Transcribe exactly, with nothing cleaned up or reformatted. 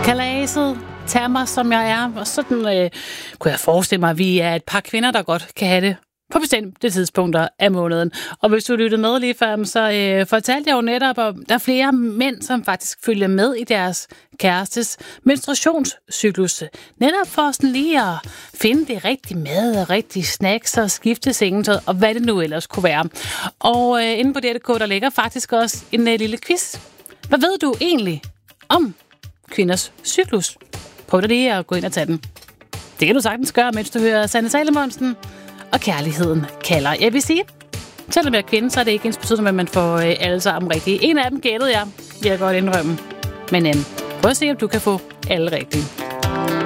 Kalaset tager mig, som jeg er. Og sådan øh, kunne jeg forestille mig, at vi er et par kvinder, der godt kan have det på bestemte tidspunkter af måneden. Og hvis du lyttede med lige før, så øh, fortalte jeg jo netop, at der er flere mænd, som faktisk følger med i deres kærestes menstruationscyklus. Netop for sådan lige at finde det rigtige mad og rigtige snacks og skifte sengetøj og hvad det nu ellers kunne være. Og øh, inde på D R K, der ligger faktisk også en øh, lille quiz. Hvad ved du egentlig om kvinders cyklus? Prøv da lige at gå ind og tage den. Det kan du sagtens gøre, mens du hører Sanne Salomonsen og Kærligheden kalder. Jeg vil sige, selvom jeg er kvinde, så er det ikke ens betydning, at man får øh, alle sammen rigtige. En af dem gættede jeg, vil jeg godt indrømme. Men øh, prøv at se, om du kan få alle rigtige.